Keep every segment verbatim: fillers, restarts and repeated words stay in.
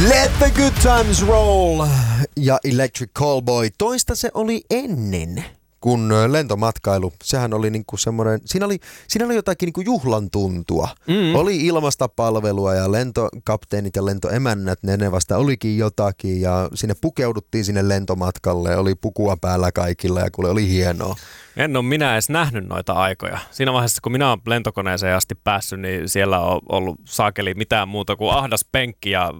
Let the good times roll ja Electric Callboy. Toista se oli ennen, kun lentomatkailu, sehän oli niinku semmoinen, siinä oli, siinä oli jotakin niinku juhlan tuntua. Mm. Oli ilmasta palvelua ja lentokapteenit ja lentoemännät, ne, ne vasta olikin jotakin ja sinne pukeuduttiin sinne lentomatkalle, oli pukua päällä kaikilla ja kuule oli hienoa. En ole minä edes nähnyt noita aikoja. Siinä vaiheessa, kun minä olen lentokoneeseen asti päässyt, niin siellä on ollut saakeli mitään muuta kuin ahdas penkki ja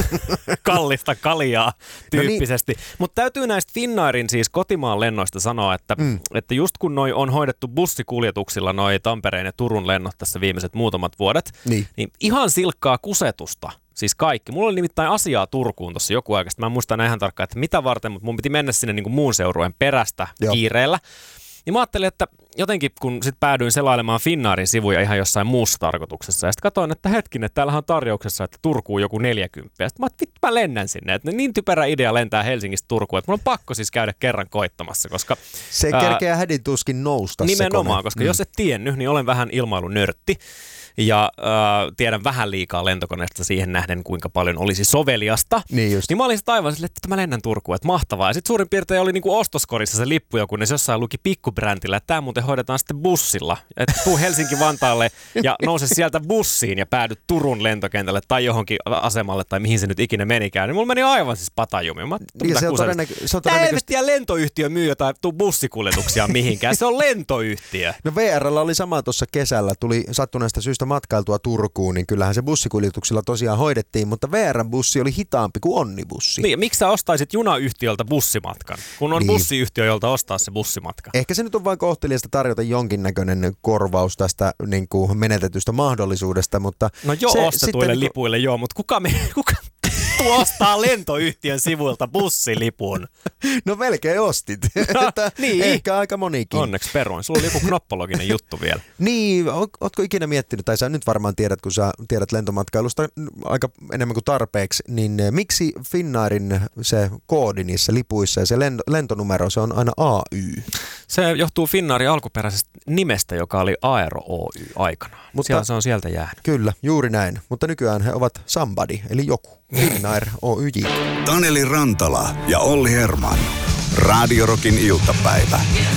kallista kaljaa tyyppisesti. No niin. Mutta täytyy näistä Finnairin siis kotimaan lennoista sanoa, että, mm. että just kun noi on hoidettu bussikuljetuksilla noi Tampereen ja Turun lennot tässä viimeiset muutamat vuodet, niin, niin ihan silkkaa kusetusta. Siis kaikki. Mulla oli nimittäin asiaa Turkuun tuossa joku aika. Mä en muista ihan tarkkaan, että mitä varten, mutta mun piti mennä sinne niin kuin muun seurueen perästä Joo. kiireellä. Niin mä ajattelin, että jotenkin kun sit päädyin selailemaan Finnairin sivuja ihan jossain muussa tarkoituksessa. Ja sitten katsoin, että hetkinen, että täällähän on tarjouksessa, että Turkuun joku neljäkymppiä. Sitten mä ajattelin, että mä lennän sinne. Että niin typerä idea lentää Helsingistä Turkuun, että mulla on pakko siis käydä kerran koittamassa, koska... Se ää, kerkeä hädin tuskin nousta nimenomaan, se koska mm. jos et tiennyt, niin olen vähän ilmailunörtti. Ja äh, tiedän vähän liikaa lentokoneesta siihen nähden, kuinka paljon olisi soveliasta. Niin just. Niin mä olin sitten aivan silleen, että mä lennän Turkuun, että mahtavaa. Ja sitten suurin piirtein oli niinku ostoskorissa se lippu, ja kunnes jossain luki pikkubrändillä, että tämä muuten hoidetaan sitten bussilla. Että tuu Helsinki-Vantaalle ja nouse sieltä bussiin ja päädyt Turun lentokentälle tai johonkin asemalle tai mihin se nyt ikinä menikään. Niin mulla meni aivan siis patajumi. Mä, niin se on todennäkö- se on Tää todennäköisesti... helvettiä lentoyhtiö myy jotain tuu bussikuljetuksia mihinkään. Se on lentoyhtiö. No V R:llä oli sama tuossa kesällä, tuli sattuneesta syystä matkailtua Turkuun, niin kyllähän se bussikuljetuksilla tosiaan hoidettiin, mutta V R:n bussi oli hitaampi kuin Onnibussi. Niin, miksi sä ostaisit junayhtiöltä bussimatkan, kun on niin. bussiyhtiö, jolta ostaa se bussimatka? Ehkä se nyt on vain kohteliasta tarjota jonkinnäköinen korvaus tästä niin kuin menetetystä mahdollisuudesta, mutta... No joo, se, ostetuille sitten, lipuille joo, mutta kuka, me, kuka ostaa lentoyhtiön sivuilta bussilipun? No melkein ostit. No, niin. Ehkä aika monikin. Onneksi peruin. Sulla oli joku knoppologinen juttu vielä. Niin, ootko ikinä miettinyt, tai sä nyt varmaan tiedät, kun sä tiedät lentomatkailusta aika enemmän kuin tarpeeksi, niin miksi Finnairin se koodi niissä lipuissa ja se lentonumero, se on aina A Y? Se johtuu Finnairin alkuperäisestä nimestä, joka oli Aero Oy aikanaan. Mutta siellä se on sieltä jäänyt. Kyllä, juuri näin. Mutta nykyään he ovat somebody, eli joku. Finnair Oyj. Taneli Rantala ja Olli Herman. Radio Rockin iltapäivä.